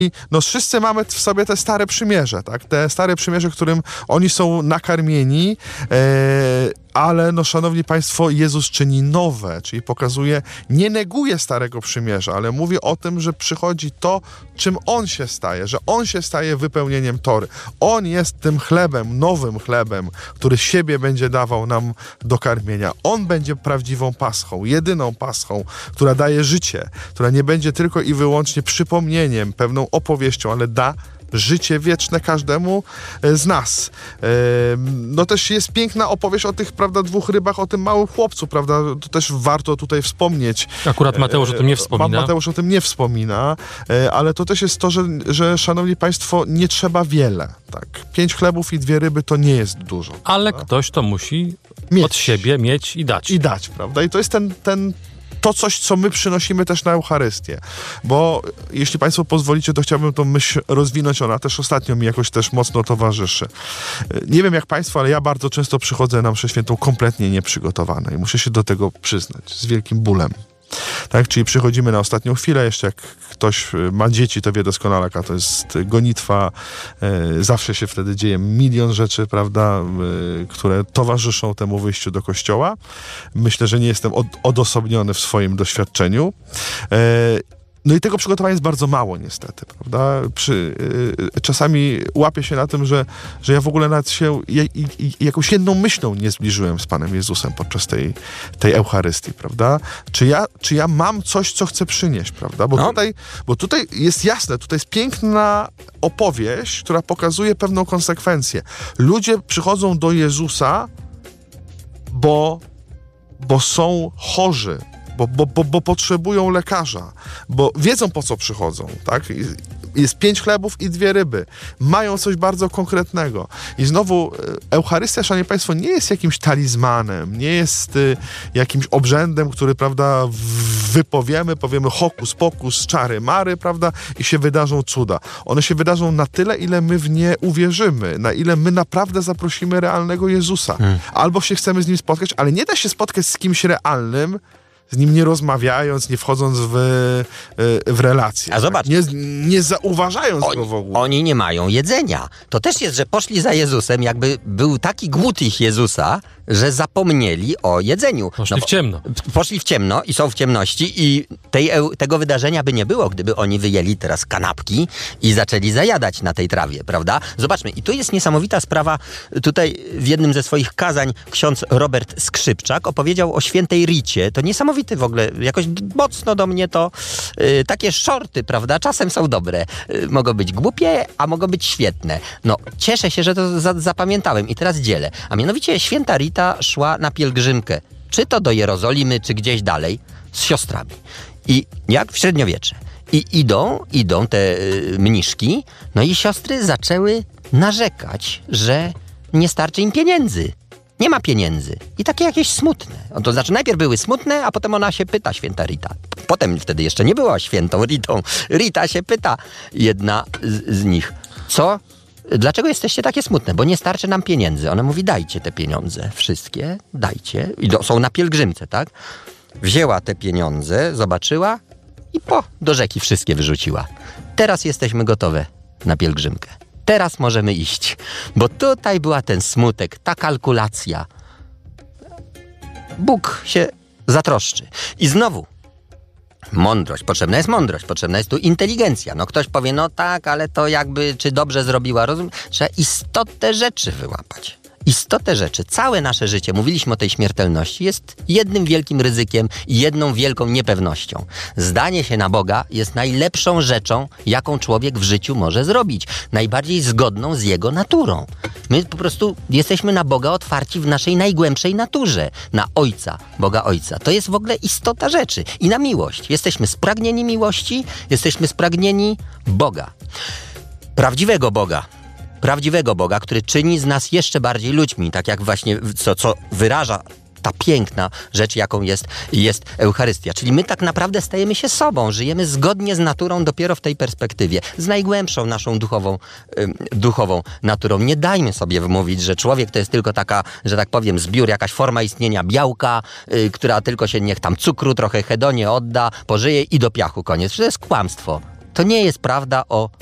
No wszyscy mamy w sobie te stare przymierze, tak? Te stare przymierze, którym oni są nakarmieni, ale no szanowni państwo, Jezus czyni nowe, czyli pokazuje, nie neguje starego przymierza, ale mówi o tym, że przychodzi to, czym On się staje, że On się staje wypełnieniem Tory. On jest tym chlebem, nowym chlebem, który siebie będzie dawał nam do karmienia. On będzie prawdziwą paschą, jedyną paschą, która daje życie, która nie będzie tylko i wyłącznie przypomnieniem, pewną opowieścią, ale da życie wieczne każdemu z nas. No też jest piękna opowieść o tych, prawda, 2 rybach, o tym małym chłopcu, prawda, to też warto tutaj wspomnieć. Akurat Mateusz o tym nie wspomina. Mateusz o tym nie wspomina, ale to też jest to, że szanowni państwo, nie trzeba wiele, tak. 5 chlebów i 2 ryby to nie jest dużo. Ale prawda? Ktoś to musi od siebie mieć i dać. I dać, prawda, i to jest to coś, co my przynosimy też na Eucharystię. Bo jeśli państwo pozwolicie, to chciałbym tą myśl rozwinąć. Ona też ostatnio mi jakoś też mocno towarzyszy. Nie wiem jak państwo, ale ja bardzo często przychodzę na mszę świętą kompletnie nieprzygotowany i muszę się do tego przyznać z wielkim bólem. Tak, czyli przychodzimy na ostatnią chwilę, jeszcze jak ktoś ma dzieci, to wie doskonale, jaka to jest gonitwa. Zawsze się wtedy dzieje milion rzeczy, prawda, które towarzyszą temu wyjściu do kościoła. Myślę, że nie jestem odosobniony w swoim doświadczeniu. No i tego przygotowania jest bardzo mało niestety, prawda? Czasami łapię się na tym, że ja w ogóle nawet się jakąś jedną myślą nie zbliżyłem z Panem Jezusem podczas tej Eucharystii, prawda? Czy ja mam coś, co chcę przynieść, prawda? Bo tutaj jest jasne, tutaj jest piękna opowieść, która pokazuje pewną konsekwencję. Ludzie przychodzą do Jezusa, bo są chorzy, bo potrzebują lekarza, bo wiedzą, po co przychodzą, tak? Jest 5 chlebów i 2 ryby. Mają coś bardzo konkretnego. I znowu Eucharystia, szanowni państwo, nie jest jakimś talizmanem, nie jest jakimś obrzędem, który, prawda, powiemy hokus pokus, czary mary, prawda, i się wydarzą cuda. One się wydarzą na tyle, ile my w nie uwierzymy, na ile my naprawdę zaprosimy realnego Jezusa. Albo się chcemy z Nim spotkać, ale nie da się spotkać z kimś realnym, z nim nie rozmawiając, nie wchodząc w relacje. A zobacz. Nie zauważając go w ogóle. Oni nie mają jedzenia. To też jest, że poszli za Jezusem, jakby był taki głód ich Jezusa, że zapomnieli o jedzeniu. Poszli w ciemno. Poszli w ciemno i są w ciemności i tego wydarzenia by nie było, gdyby oni wyjęli teraz kanapki i zaczęli zajadać na tej trawie, prawda? Zobaczmy, i tu jest niesamowita sprawa. Tutaj w jednym ze swoich kazań ksiądz Robert Skrzypczak opowiedział o świętej Ricie. To niesamowity w ogóle, jakoś mocno do mnie to takie shorty, prawda? Czasem są dobre. Mogą być głupie, a mogą być świetne. No, cieszę się, że to zapamiętałem i teraz dzielę. A mianowicie święta Rita szła na pielgrzymkę, czy to do Jerozolimy, czy gdzieś dalej, z siostrami. I jak w średniowiecze. I idą te mniszki, no i siostry zaczęły narzekać, że nie starczy im pieniędzy. Nie ma pieniędzy. I takie jakieś smutne. To znaczy najpierw były smutne, a potem ona się pyta, święta Rita. Potem wtedy jeszcze nie była świętą Ritą. Rita się pyta, jedna z nich, dlaczego jesteście takie smutne? Bo nie starczy nam pieniędzy. Ona mówi, dajcie te pieniądze. Wszystkie, dajcie. I są na pielgrzymce, tak? Wzięła te pieniądze, zobaczyła i do rzeki wszystkie wyrzuciła. Teraz jesteśmy gotowe na pielgrzymkę. Teraz możemy iść. Bo tutaj była ten smutek, ta kalkulacja. Bóg się zatroszczy. I znowu mądrość, potrzebna jest tu inteligencja. No ktoś powie, no tak, ale to jakby, czy dobrze zrobiła, trzeba istotę rzeczy wyłapać. Istotę rzeczy, całe nasze życie, mówiliśmy o tej śmiertelności, jest jednym wielkim ryzykiem i jedną wielką niepewnością. Zdanie się na Boga jest najlepszą rzeczą, jaką człowiek w życiu może zrobić. Najbardziej zgodną z jego naturą. My po prostu jesteśmy na Boga otwarci w naszej najgłębszej naturze. Na Ojca, Boga Ojca. To jest w ogóle istota rzeczy. I na miłość. Jesteśmy spragnieni miłości, jesteśmy spragnieni Boga. Prawdziwego Boga, który czyni z nas jeszcze bardziej ludźmi, tak jak właśnie co wyraża ta piękna rzecz, jaką jest Eucharystia. Czyli my tak naprawdę stajemy się sobą, żyjemy zgodnie z naturą dopiero w tej perspektywie, z najgłębszą naszą duchową naturą. Nie dajmy sobie wmówić, że człowiek to jest tylko taka, że tak powiem, zbiór, jakaś forma istnienia białka, która tylko się niech tam cukru, trochę hedonie odda, pożyje i do piachu koniec. To jest kłamstwo. To nie jest prawda o